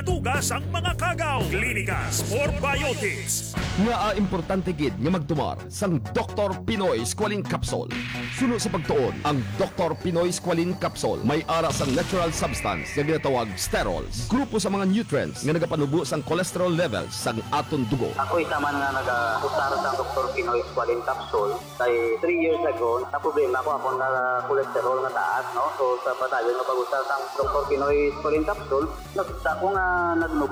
Tugas ang mga kagaw. Clinicas for Biotics. Nga importante gid nga magtumar sang Dr. Pinoy Squalene Capsule. Suno sa pagtuon, ang Dr. Pinoy Squalene Capsule may ara sang natural substance nga ginatawag sterols. Grupo sa mga nutrients nga nagapanubo sang cholesterol levels sang aton dugo. Ako isa man nga nag-usara sa Dr. Pinoy Squalene Capsule kay 3 years ago na problema ko akong cholesterol nga taas, no? So sa padayon nga pag-usara sa Dr. Pinoy Squalene Capsule, nakita ko nga nagnubo